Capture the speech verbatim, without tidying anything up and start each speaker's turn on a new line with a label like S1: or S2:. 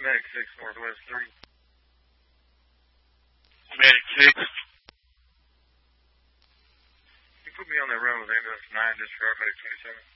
S1: Medic six, Northwest three.
S2: Medic six.
S1: You put me on that run with ambulance nine just for our Medic twenty-seven.